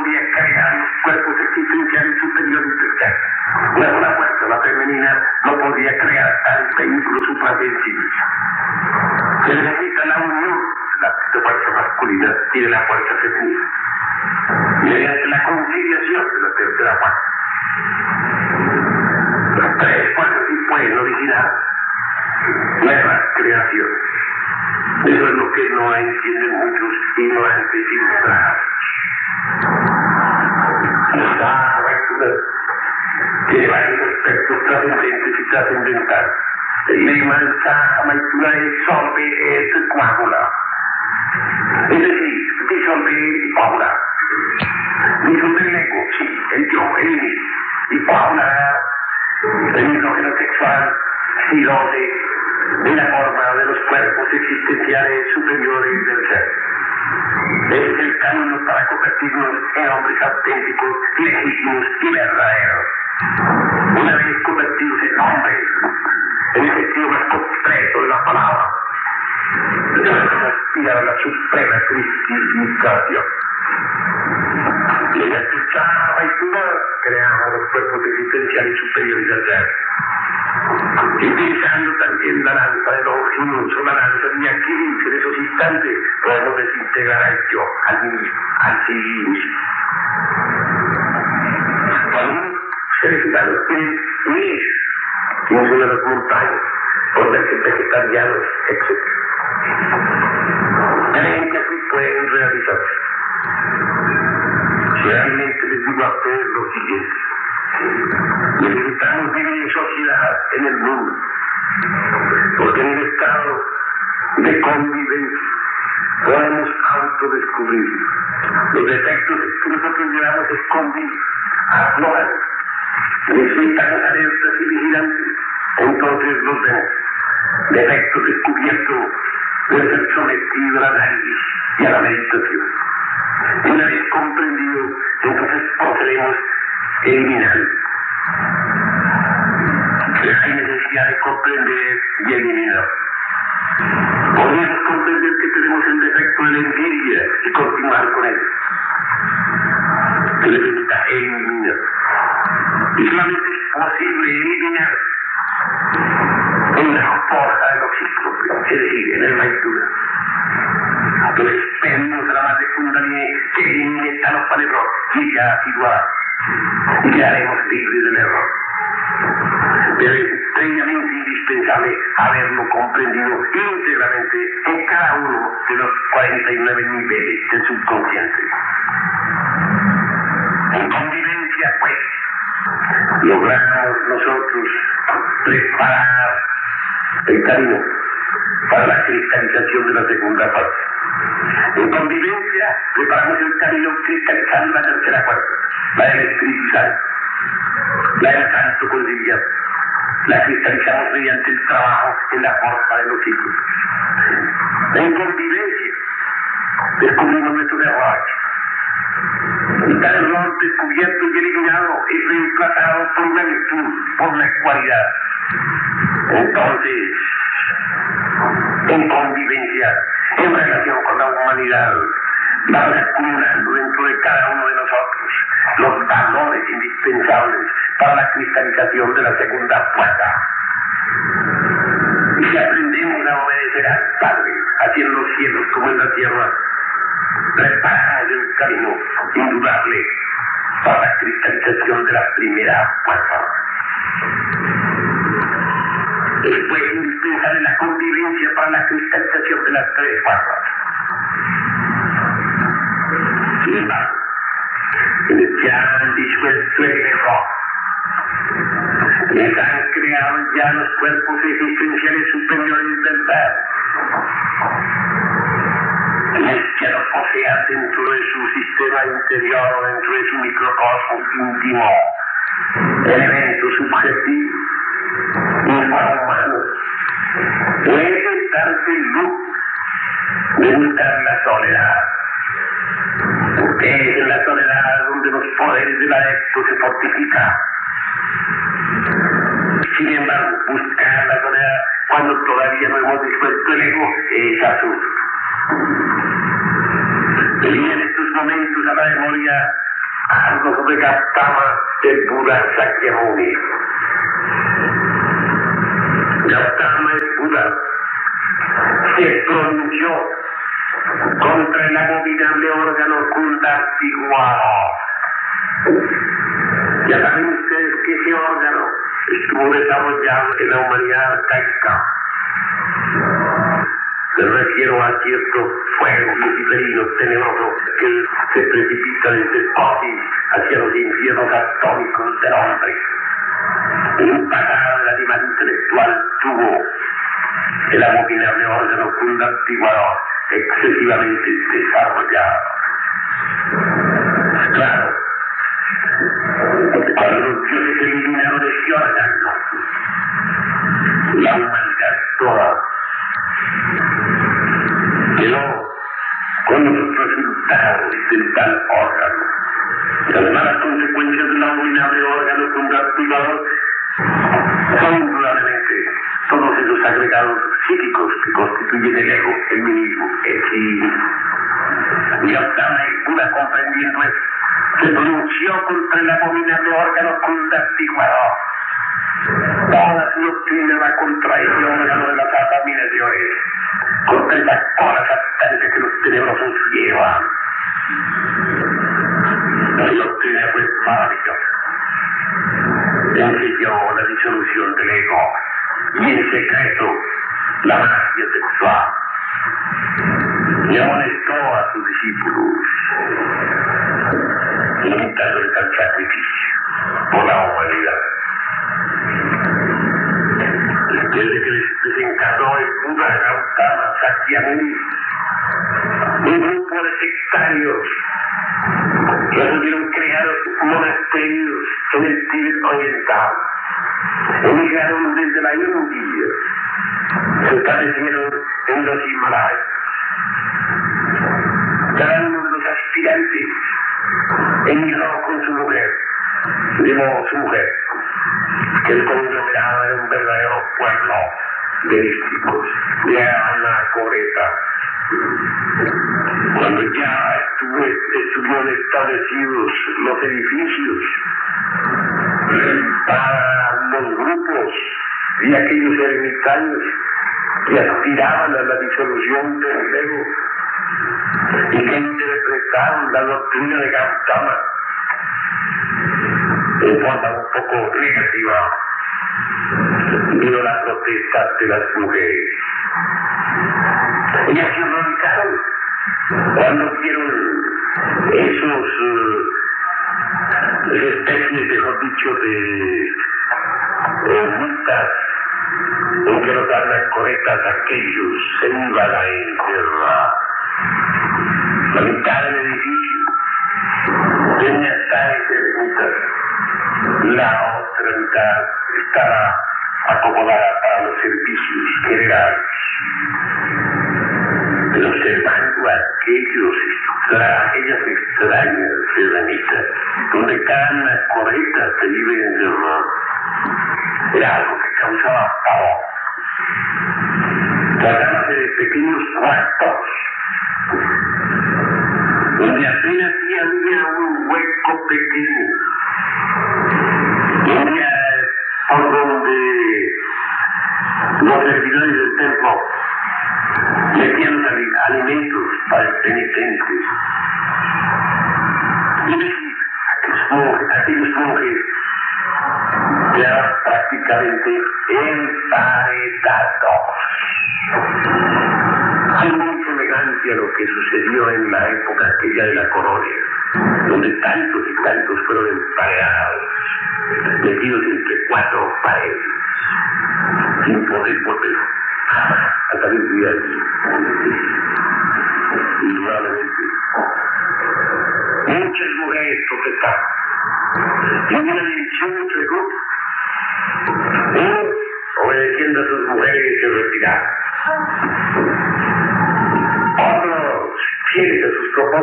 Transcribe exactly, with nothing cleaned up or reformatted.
podría crear los cuerpos existenciales superiores del ser. Una sola fuerza, la femenina, no podría crear tal vehículo suprasensible. Se necesita la unión de la fuerza masculina y de la fuerza femenina, mediante la conciliación de la tercera fuerza. Las tres fuerzas sí pueden originar nuevas creaciones. Eso es lo que no entienden muchos ignorantes ilustrados. Esta lectura tiene varios aspectos trascendentes y trascendentales. El lema de esta lectura es solve et coagula. Es decir, disolver y coagular. Disolver el ego, sí, el yo, el mí, y coagular el nitrógeno sexual, si doce, de la forma de los cuerpos existenciales superiores del ser. Ese es el camino para convertirnos en hombres auténticos, legítimos y verdaderos. Una vez convertidos en hombres, en el sentido más completo de la palabra, debemos aspirar a la suprema cristificación. Mediante esta lectura creamos los cuerpos existenciales superiores del ser. Utilizando también la lanza de Longinus o la lanza de Aquiles, en esos instantes podemos desintegrar al yo, al mí, al sí mismo. Algunos seres humanos quieren huir en una de las montañas, volverse vegetarianos, etcétera. Creen que así pueden realizarse. Realmente les digo a ustedes lo siguiente: necesitamos vivir en sociedad en el mundo, porque en el estado de convivencia podemos autodescubrir los defectos que nosotros llevamos escondidos, afloran, necesitamos alertas y vigilantes. Entonces los vemos. Defectos descubiertos deben ser sometidos al análisis y a la meditación. Una vez comprendido, entonces procedemos a eliminar. Hay necesidad de comprender y eliminar. Podemos comprender que tenemos el defecto de la envidia y continuar con él. Se necesita eliminar. Y solamente es posible eliminar en la forja de los ciclos, es decir, en el Maituna. Entonces pedimos a la madre Kundalini que elimine tal o cual error, y ya situará, y quedaremos libres del error. Pero es previamente indispensable haberlo comprendido íntegramente en cada uno de los cuarenta y nueve niveles del subconsciente. En convivencia, pues, logramos nosotros preparar el camino para la cristalización de la segunda fuerza. En convivencia preparamos el camino cristalizando la tercera fuerza, la del Espíritu Santo, la del canto conciliar. La cristalizamos mediante el trabajo en la forja de los ciclos. En convivencia descubrimos nuestros errores. Y tal error descubierto y eliminado es reemplazado por una virtud, por una cualidad. Entonces, en convivencia, en relación con la humanidad, vamos acumulando dentro de cada uno de nosotros los valores indispensables para la cristalización de la segunda fuerza. Y si aprendemos a obedecer al Padre, así en los cielos como en la tierra, preparamos el camino indudable para la cristalización de la primera fuerza. Después es indispensable la convivencia para la cristalización de las tres fuerzas. Sin embargo, quienes ya han disuelto el error, les han creado ya los cuerpos existenciales superiores del ser, quienes ya lo posean dentro de su sistema interior o dentro de su microcosmos íntimo, elementos subjetivos, infrahumanos, pueden darse el lujo de buscar la soledad, porque es en la soledad donde los poderes del adepto se fortifican. Sin embargo, buscar la soledad cuando todavía no hemos disuelto el ego es absurdo. Venir en estos momentos a la memoria algo sobre Gautama del Buda Sakyamuni. Gautama el Buda se pronunció contra el abominable órgano Kunda antiguado. Ya saben ustedes que ese órgano estuvo desarrollado en la humanidad arcaica. Me refiero a cierto fuego luciferino tenebroso que se precipita desde el cosmos hacia los infiernos atómicos del hombre. En un pasado el animal intelectual tuvo el abominable órgano Kunda antiguado excesivamente desarrollado. Claro, cuando los dioses eliminaron ese órgano, la humanidad toda quedó con los resultados del tal órgano. Las malas consecuencias del abominable órgano Kunda antiguado son indudablemente todos esos agregados psíquicos que constituyen el ego, el mí mismo, el sí. Y Gautama el Buda, comprendiendo eso, se pronunció contra el abominable órgano Kunda antiguado. Toda su doctrina va contra ese órgano de las abominaciones, contra esa cola satánica que los tenebrosos llevan. La doctrina fue maravillosa. Enseñó la disolución del ego y en secreto la magia sexual. Y amonestó a sus discípulos, invitándoles al sacrificio por la humanidad. Después de que les desencarnó el Buda Gautama Sakyamuni, un grupo de sectarios resolvieron crear monasterios en el Tíbet oriental. Emigraron desde la India, se establecieron en los Himalayas. Cada uno de los aspirantes emigró con su mujer, llevó su mujer, que el conglomerado era un verdadero pueblo de místicos, de Anacoreta. Cuando ya estuvo, estuvieron establecidos los edificios para los grupos y aquellos ermitaños que aspiraban a la disolución del ego y que interpretaron la doctrina de Gautama en forma un poco negativa, vino la protesta de las mujeres. Ellas se horrorizaron cuando vieron esos uh, especies, mejor dicho, de ermitas en que los anacoretas aquellos se iban a encerrar. La mitad del edificio tenía tales ermitas, la otra mitad estaba acomodada para los servicios generales. Pero observando aquellos extra, aquellas extrañas ermitas, donde cada anacoreta se iba a encerrar, era algo que causaba pavor. Tratándose de pequeños cuartos, donde apenas había un hueco pequeño, donde, por donde los servidores del templo metían los alimentos para el penitente. Es decir, aquellos monjes, aquellos monjes quedaban prácticamente emparedados. Hay muy semejante a lo que sucedió en la época aquella de la colonia, donde tantos y tantos fueron emparedados, metidos entre cuatro paredes, sin poder volver a salir de allí. Indudablemente, muchas mujeres protestaron. Y una división entre el grupo. Unos, obedeciendo a sus mujeres, se retiraron. Otros, fieles a sus propósitos,